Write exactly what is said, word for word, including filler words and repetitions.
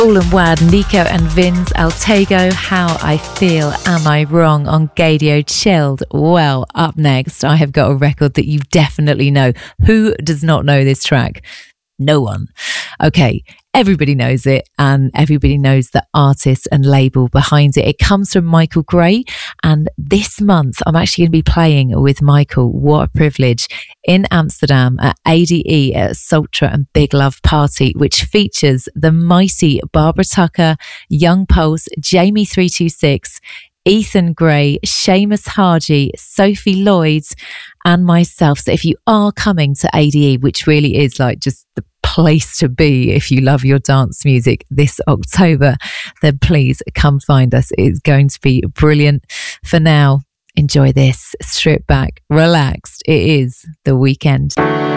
All and Wad, Nico and Vince Altego, How I Feel, Am I Wrong on Gaydio Chilled. Well, up next, I have got a record that you definitely know. Who does not know this track? No one. Okay, everybody knows it, and everybody knows the artist and label behind it. It comes from Michael Gray, and this month I'm actually going to be playing with Michael. What a privilege, in Amsterdam at A D E at Sultra and Big Love Party, which features the mighty Barbara Tucker, Young Pulse, Jamie three two six, Ethan Gray, Seamus Haji, Sophie Lloyd, and myself. So if you are coming to A D E, which really is like just the place to be if you love your dance music this October, then please come find us. It's going to be brilliant. For now, enjoy this, strip back, relaxed. It is The Weeknd.